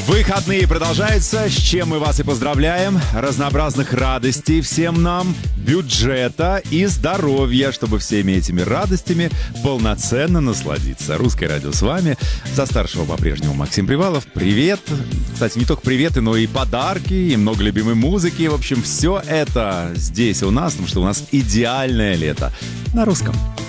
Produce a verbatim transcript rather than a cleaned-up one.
Выходные продолжаются, с чем мы вас и поздравляем. Разнообразных радостей всем нам, бюджета и здоровья, чтобы всеми этими радостями полноценно насладиться. Русское радио с вами. За старшего по-прежнему Максим Привалов. Привет. Кстати, не только приветы, но и подарки, и много любимой музыки. В общем, все это здесь у нас, потому что у нас идеальное лето на русском.